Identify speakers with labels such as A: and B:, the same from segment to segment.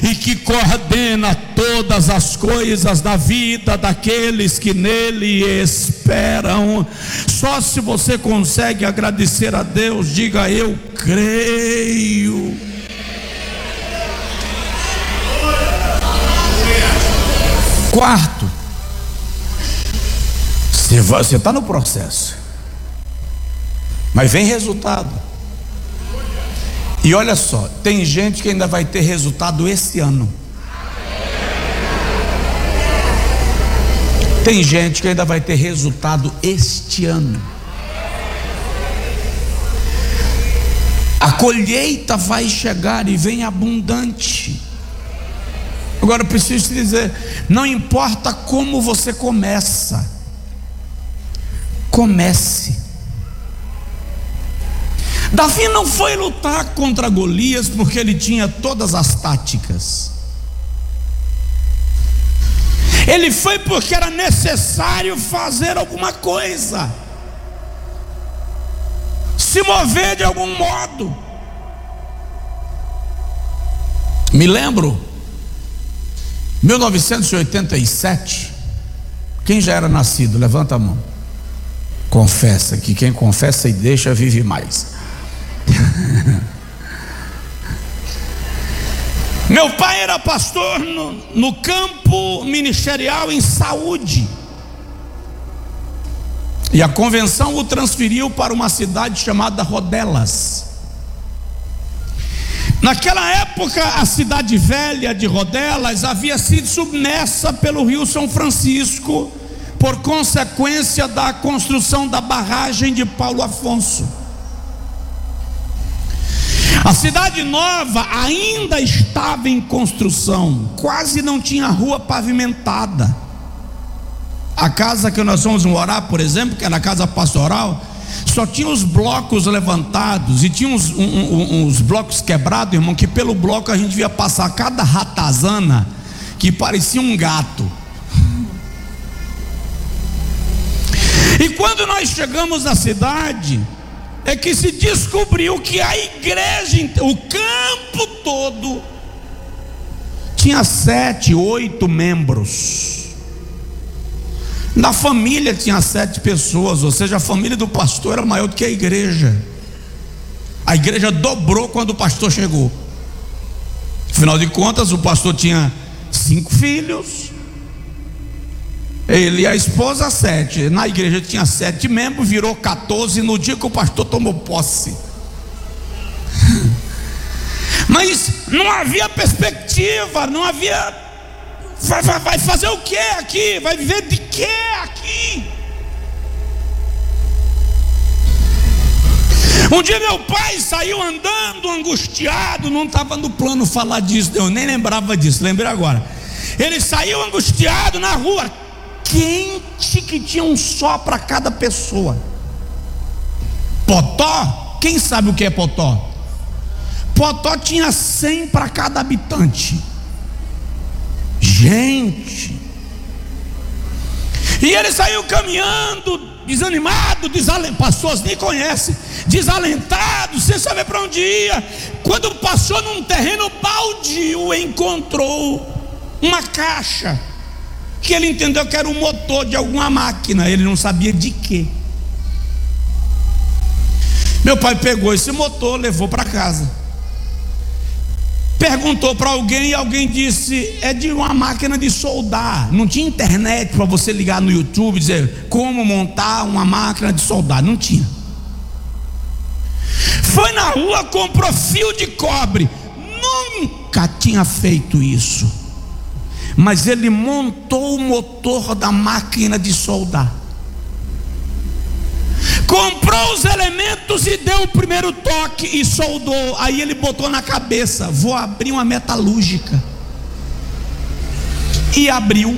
A: e que coordena todas as coisas da vida daqueles que nele esperam. Só se você consegue agradecer a Deus, diga: eu creio. Quarto, você está no processo, mas vem resultado. E olha só, tem gente que ainda vai ter resultado esse ano. Tem gente que ainda vai ter resultado este ano. A colheita vai chegar e vem abundante. Agora eu preciso te dizer, não importa como você começa, comece. Davi não foi lutar contra Golias porque ele tinha todas as táticas. Ele foi porque era necessário fazer alguma coisa, se mover de algum modo. Me lembro, 1987, quem já era nascido, levanta a mão. Confessa, que quem confessa e deixa vive mais. Meu pai era pastor no campo ministerial em saúde, e a convenção o transferiu para uma cidade chamada Rodelas. Naquela época, a cidade velha de Rodelas havia sido submersa pelo rio São Francisco, por consequência da construção da barragem de Paulo Afonso. A cidade nova ainda estava em construção, quase não tinha rua pavimentada. A casa que nós fomos morar, por exemplo, que era a casa pastoral, só tinha os blocos levantados, e tinha uns blocos quebrados, irmão, que pelo bloco a gente via passar cada ratazana que parecia um gato. E quando nós chegamos na cidade, é que se descobriu que a igreja, o campo todo, tinha 7, 8 membros. Na família tinha 7 pessoas, ou seja, a família do pastor era maior do que a igreja. A igreja dobrou quando o pastor chegou. Afinal de contas, o pastor tinha 5 filhos, ele e a esposa 7. Na igreja tinha 7 membros, virou 14 no dia que o pastor tomou posse. Mas não havia perspectiva, não havia. Vai fazer o que aqui? Vai viver de que aqui? Um dia meu pai saiu andando angustiado, não estava no plano falar disso, eu nem lembrava disso, lembrei agora. Ele saiu angustiado na rua, quente, que tinha um só para cada pessoa. Potó, quem sabe o que é Potó? Potó tinha 100 para cada habitante. Gente, e ele saiu caminhando, desanimado, pessoas nem conhecem, desalentado, sem saber para onde ia. Quando passou num terreno baldio, encontrou uma caixa, que ele entendeu que era o motor de alguma máquina, ele não sabia de quê. Meu pai pegou esse motor, levou para casa. Perguntou para alguém e alguém disse: é de uma máquina de soldar. Não tinha internet para você ligar no YouTube e dizer como montar uma máquina de soldar, não tinha. Foi na rua, comprou fio de cobre, nunca tinha feito isso, mas ele montou o motor da máquina de soldar, comprou os elementos e deu o primeiro toque e soldou. Aí ele botou na cabeça: vou abrir uma metalúrgica. E abriu.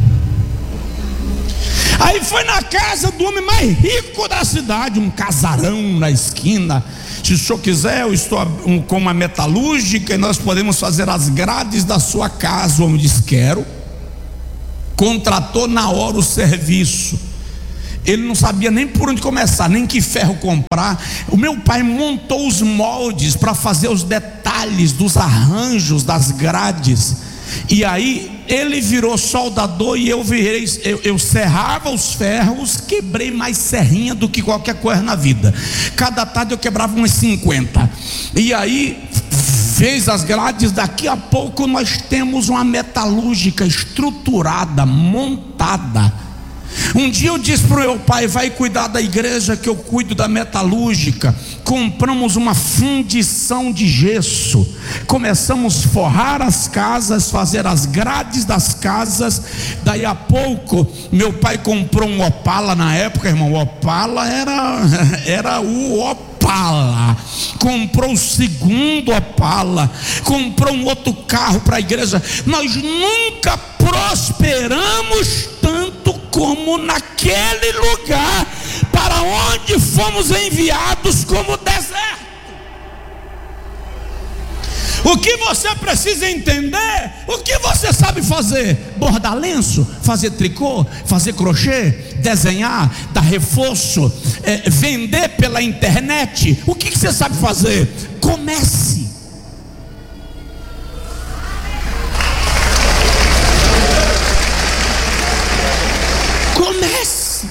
A: Aí foi na casa do homem mais rico da cidade, um casarão na esquina. Se o senhor quiser, eu estou com uma metalúrgica e nós podemos fazer as grades da sua casa. O homem disse: quero. Contratou na hora o serviço. ele não sabia nem por onde começar, nem que ferro comprar. O meu pai montou os moldes para fazer os detalhes dos arranjos das grades. E aí ele virou soldador e eu serrava os ferros. Quebrei mais serrinha do que qualquer coisa na vida. Cada tarde eu quebrava uns 50. E aí fez as grades. Daqui a pouco nós temos uma metalúrgica estruturada, montada. Um dia eu disse para o meu pai: vai cuidar da igreja que eu cuido da metalúrgica. Compramos uma fundição de gesso, começamos a forrar as casas, fazer as grades das casas. Daí a pouco meu pai comprou um Opala. Na época, irmão, o Opala era o Opala. Comprou o segundo Opala, comprou um outro carro para a igreja. Nós nunca prosperamos tanto como naquele lugar para onde fomos enviados como deserto. O que você precisa entender? O que você sabe fazer? Bordar lenço, fazer tricô, fazer crochê, desenhar, dar reforço, vender pela internet. O que você sabe fazer? Comece. Comece.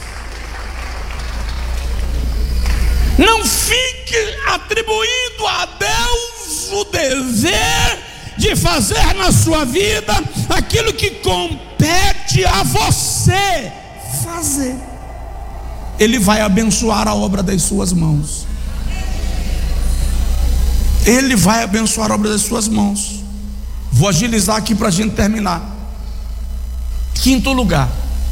A: Não fique atribuindo a Deus o dever de fazer na sua vida aquilo que compete a você fazer. Ele vai abençoar a obra das suas mãos. Ele vai abençoar a obra das suas mãos. Vou agilizar aqui para a gente terminar. Quinto lugar: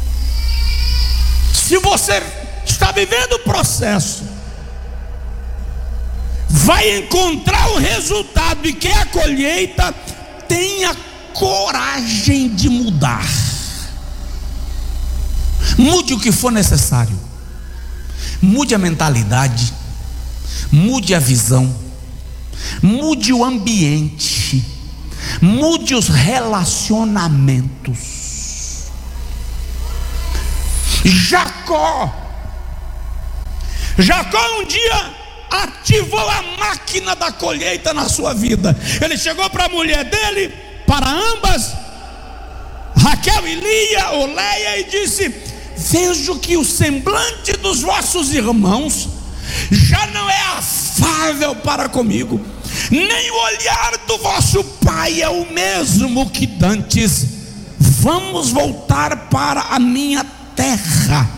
A: se você está vivendo o processo, vai encontrar o resultado e que é a colheita, tenha coragem de mudar. Mude o que for necessário. Mude a mentalidade, mude a visão, mude o ambiente, mude os relacionamentos. Jacó um dia ativou a máquina da colheita na sua vida. Ele chegou para a mulher dele, para ambas, Raquel e Lia, ou Leia, e disse: vejo que o semblante dos vossos irmãos já não é afável para comigo, nem o olhar do vosso pai é o mesmo que dantes. Vamos voltar para a minha terra.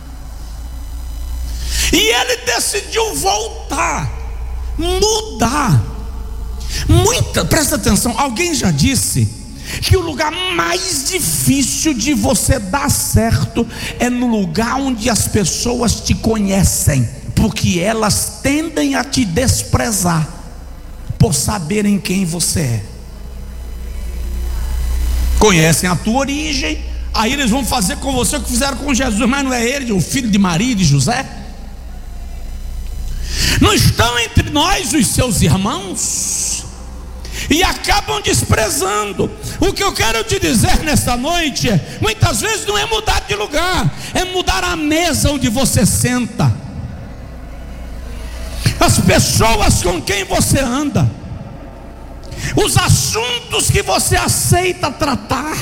A: E ele decidiu voltar, mudar. Presta atenção, alguém já disse que o lugar mais difícil de você dar certo é no lugar onde as pessoas te conhecem, porque elas tendem a te desprezar por saberem quem você é. Conhecem a tua origem, aí eles vão fazer com você o que fizeram com Jesus. Mas não é ele, o filho de Maria e de José? Não estão entre nós os seus irmãos? E acabam desprezando. O que eu quero te dizer nesta noite é: muitas vezes não é mudar de lugar, é mudar a mesa onde você senta, as pessoas com quem você anda, os assuntos que você aceita tratar.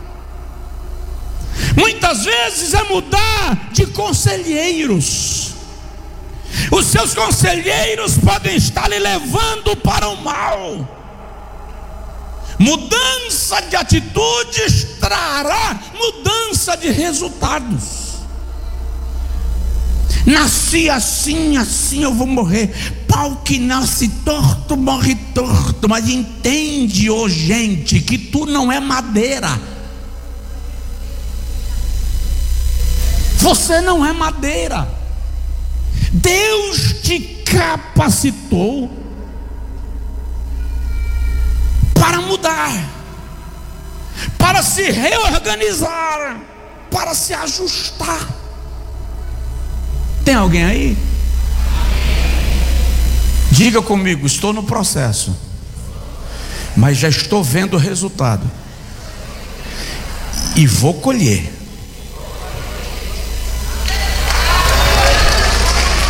A: Muitas vezes é mudar de conselheiros. Os seus conselheiros podem estar lhe levando para o mal. Mudança de atitudes trará mudança de resultados. Nasci assim, assim eu vou morrer. Pau que nasce torto, morre torto. Mas entende, ô gente, que tu não é madeira. Você não é madeira. Deus te capacitou para mudar, para se reorganizar, para se ajustar. Tem alguém aí? Diga comigo: estou no processo, mas já estou vendo o resultado e vou colher.